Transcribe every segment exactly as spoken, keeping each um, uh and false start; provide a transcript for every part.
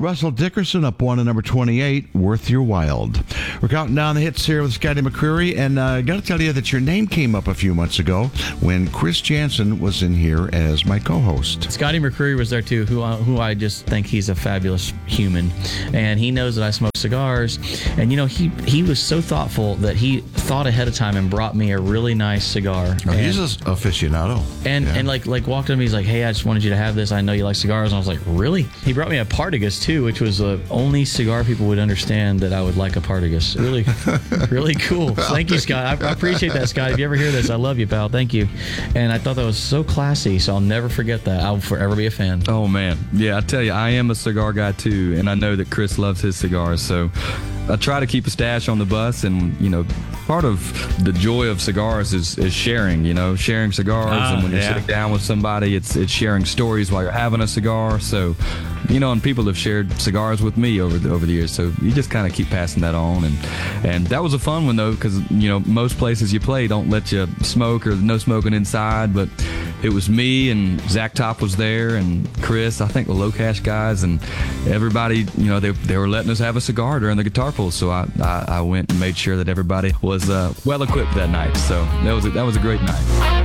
Russell Dickerson up one at number twenty-eight, Worth Your While. We're counting down the hits here with Scotty McCreery, and I uh, got to tell you that your name came up a few months ago when Chris Jansen was in here as my co-host. Scotty McCreery was there too, who, who I just think he's a fabulous human, and he knows that I smoke cigars, and you know, he, he was so thoughtful that he thought ahead of time and brought me a really nice cigar. Oh, and, he's an aficionado. And, yeah. and like, like walked up to me, he's like, hey, I just wanted you to have this. I know you like cigars. And I was like, really? He brought me a Partagas too, which was the only cigar people would understand that I would like a Partagas. Really, really cool. Thank you, Scott. I, I appreciate that, Scott. If you ever hear this, I love you, pal. Thank you. And I thought that was so classy, so I'll never forget that. I'll forever be a fan. Oh, man. Yeah, I tell you, I am a cigar guy too, and I know that Chris loves his cigars, so I try to keep a stash on the bus, and, you know, part of the joy of cigars is, is sharing, you know, sharing cigars, ah, and when you're yeah. sitting down with somebody, it's it's sharing stories while you're having a cigar, so, you know, and people have shared cigars with me over the, over the years, so you just kind of keep passing that on, and and that was a fun one, though, because, you know, most places you play don't let you smoke or no smoking inside, but it was me and Zach Top was there, and Chris, I think the Low Cash guys, and everybody, you know, they, they were letting us have a cigar during the guitar pull, so I, I, I went and made sure that everybody was uh, well equipped that night, so that was a, that was a great night.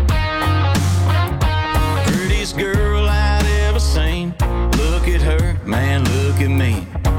Prettiest girl I'd ever seen. Look at her, man, look at me.